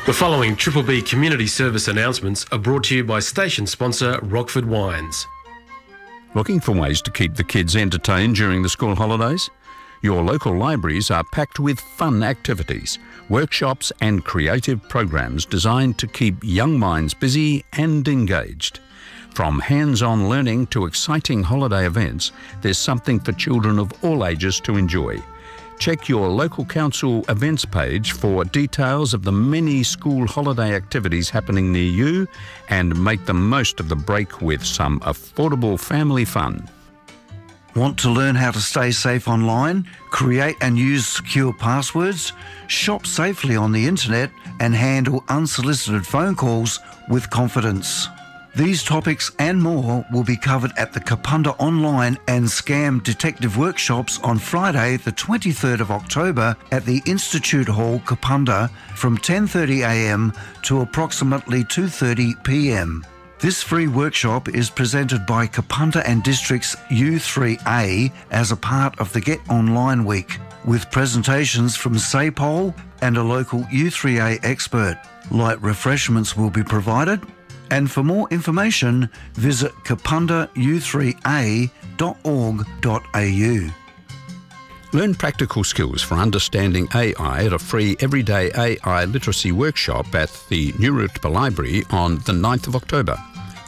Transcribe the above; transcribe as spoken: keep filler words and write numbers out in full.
The following Triple B community service announcements are brought to you by station sponsor Rockford Wines. Looking for ways to keep the kids entertained during the school holidays? Your local libraries are packed with fun activities, workshops and creative programs designed to keep young minds busy and engaged. From hands-on learning to exciting holiday events, there's something for children of all ages to enjoy. Check your local council events page for details of the many school holiday activities happening near you and make the most of the break with some affordable family fun. Want to learn how to stay safe online, create and use secure passwords, shop safely on the internet and handle unsolicited phone calls with confidence? These topics and more will be covered at the Kapunda Online and Scam Detective Workshops on Friday the twenty-third of October at the Institute Hall, Kapunda from ten thirty a m to approximately two thirty p m. This free workshop is presented by Kapunda and District's U three A as a part of the Get Online Week, with presentations from SAPOL and a local U three A expert. Light refreshments will be provided. And for more information, visit kapunda u three a dot org dot a u. Learn practical skills for understanding A I at a free Everyday A I Literacy Workshop at the New Rootpa Library on the ninth of October.